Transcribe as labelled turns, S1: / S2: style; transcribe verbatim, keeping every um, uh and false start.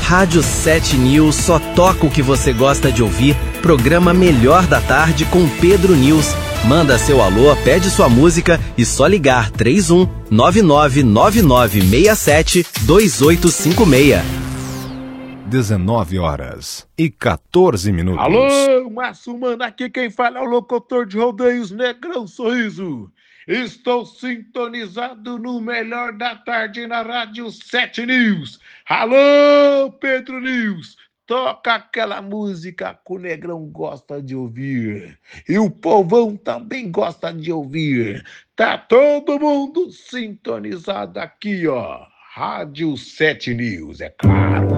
S1: Rádio sete News só toca o que você gosta de ouvir. Programa Melhor da Tarde com Pedro News. Manda seu alô, pede sua música e só ligar três um nove nove nove nove seis sete dois oito cinco seis.
S2: dezenove horas e quatorze minutos.
S3: Alô, Márcio Mano, aqui quem fala é o locutor de rodeios Negrão Sorriso. Estou sintonizado no Melhor da Tarde na Rádio sete News. Alô, Pedro News, toca aquela música que o Negrão gosta de ouvir. E o povão também gosta de ouvir. Tá todo mundo sintonizado aqui, ó. Rádio sete News, é claro.